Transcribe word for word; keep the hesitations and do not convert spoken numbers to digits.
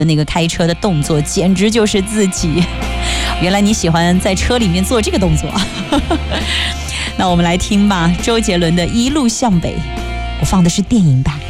那个开车的动作简直就是自己。原来你喜欢在车里面做这个动作。那我们来听吧，周杰伦的《一路向北》，我放的是电影版。